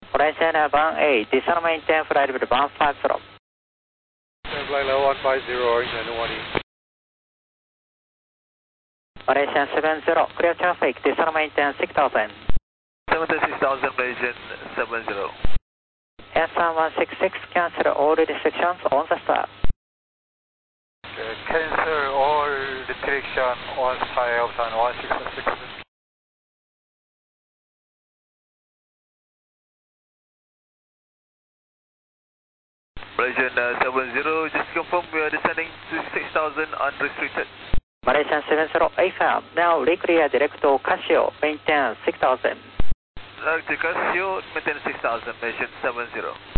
Malaysia 18, descend maintain flight level 150. Flight level 150, orange 918. Malaysia 70, clear traffic, descend maintain 6000. 76,000, Malaysian 70. Airsun 166, cancel all restrictions on the start. Cancel all restriction on sky Airsun 166. Malaysian 70, just confirm we are descending to 6,000 unrestricted. Malaysian 70, AFAM, now reclear direct to Casio, maintain 6000. Direct to Casio, maintain 6,000, Malaysian 70.